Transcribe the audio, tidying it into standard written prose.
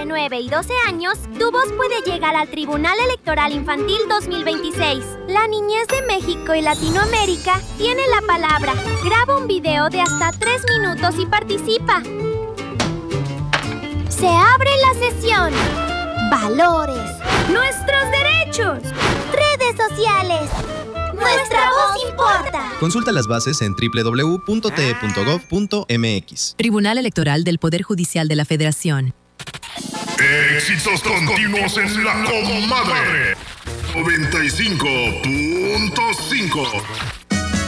9 y 12 años, tu voz puede llegar al Tribunal Electoral Infantil 2026. La niñez de México y Latinoamérica tiene la palabra. Graba un video de hasta 3 minutos y participa. Se abre la sesión. Valores. Nuestros derechos. Redes sociales. Nuestra voz importa. Consulta las bases en www.te.gov.mx. Tribunal Electoral del Poder Judicial de la Federación. Éxitos continuos en La Comadre 95.5.